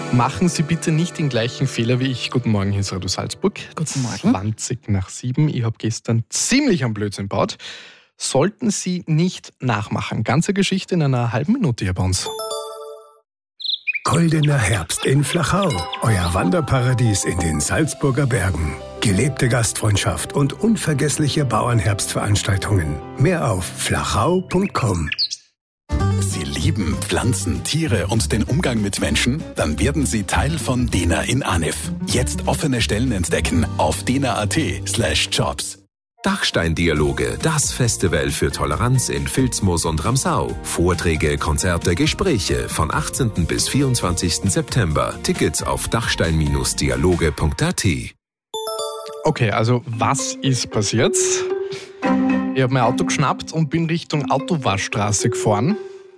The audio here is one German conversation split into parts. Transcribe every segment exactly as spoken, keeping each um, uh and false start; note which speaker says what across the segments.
Speaker 1: Machen Sie bitte nicht den gleichen Fehler wie ich. Guten Morgen, hier ist Radio Salzburg.
Speaker 2: Guten Morgen.
Speaker 1: zwanzig nach sieben. Ich habe gestern ziemlich am Blödsinn gebaut. Sollten Sie nicht nachmachen. Ganze Geschichte in einer halben Minute hier bei uns.
Speaker 3: Goldener Herbst in Flachau. Euer Wanderparadies in den Salzburger Bergen. Gelebte Gastfreundschaft und unvergessliche Bauernherbstveranstaltungen. Mehr auf flachau punkt com.
Speaker 4: Sie lieben Pflanzen, Tiere und den Umgang mit Menschen? Dann werden Sie Teil von Dena in Anif. Jetzt offene Stellen entdecken auf dena.at slash jobs.
Speaker 5: Dachstein-Dialoge, das Festival für Toleranz in Vilsmos und Ramsau. Vorträge, Konzerte, Gespräche von achtzehnten bis vierundzwanzigsten September. Tickets auf dachstein Dialoge punkt at.
Speaker 1: Okay, also was ist passiert? Ich habe mein Auto geschnappt und bin Richtung Autowaschstraße gefahren.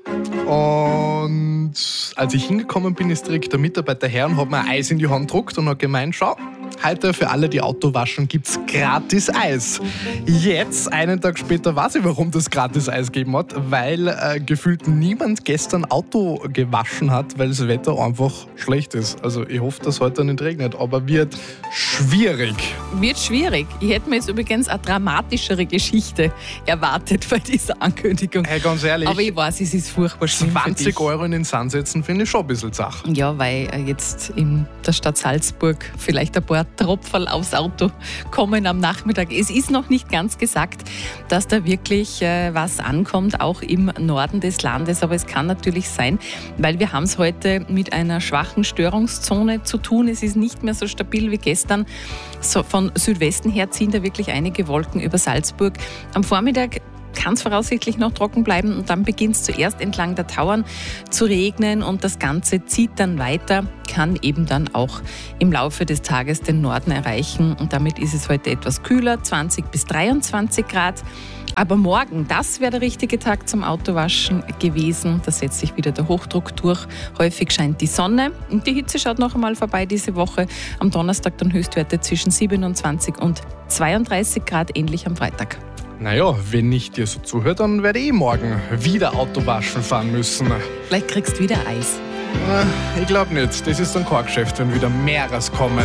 Speaker 1: Und als ich hingekommen bin, ist direkt der Mitarbeiter her und hat mir ein Eis in die Hand gedruckt und hat gemeint, schau, heute für alle, die Auto waschen, gibt's gratis Eis. Jetzt, einen Tag später, weiß ich, warum das gratis Eis gegeben hat, weil äh, gefühlt niemand gestern Auto gewaschen hat, weil das Wetter einfach schlecht ist. Also ich hoffe, dass heute nicht regnet, aber wird schwierig.
Speaker 2: Wird schwierig. Ich hätte mir jetzt übrigens eine dramatischere Geschichte erwartet bei dieser Ankündigung.
Speaker 1: Hey, ganz ehrlich,
Speaker 2: aber ich weiß, es ist furchtbar schlimm für
Speaker 1: zwanzig
Speaker 2: dich.
Speaker 1: Euro in den Sand setzen, finde ich schon ein bisschen zach.
Speaker 2: Ja, weil jetzt in der Stadt Salzburg vielleicht ein paar Tropferl aufs Auto kommen am Nachmittag. Es ist noch nicht ganz gesagt, dass da wirklich äh, was ankommt, auch im Norden des Landes. Aber es kann natürlich sein, weil wir haben es heute mit einer schwachen Störungszone zu tun. Es ist nicht mehr so stabil wie gestern. So, von Südwesten her ziehen da wirklich einige Wolken über Salzburg. Am Vormittag kann es voraussichtlich noch trocken bleiben und dann beginnt es zuerst entlang der Tauern zu regnen und das Ganze zieht dann weiter, kann eben dann auch im Laufe des Tages den Norden erreichen und damit ist es heute etwas kühler, zwanzig bis dreiundzwanzig Grad. Aber morgen, das wäre der richtige Tag zum Autowaschen gewesen. Da setzt sich wieder der Hochdruck durch. Häufig scheint die Sonne und die Hitze schaut noch einmal vorbei diese Woche. Am Donnerstag dann Höchstwerte zwischen siebenundzwanzig und zweiunddreißig Grad, ähnlich am Freitag.
Speaker 1: Naja, wenn ich dir so zuhöre, dann werde ich morgen wieder Auto waschen fahren müssen.
Speaker 2: Vielleicht kriegst du wieder Eis.
Speaker 1: Ich glaube nicht. Das ist dann kein Geschäft, wenn wieder Meeres kommen.